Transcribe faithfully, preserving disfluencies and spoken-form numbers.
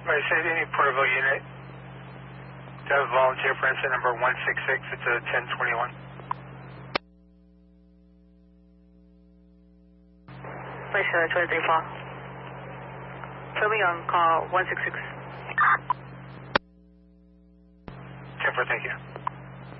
Right, say any Porterville unit. To have a volunteer for incident number one six six, it's a ten twenty-one. Place uh, twenty-three fall. Show me on call one six six. ten four, thank you.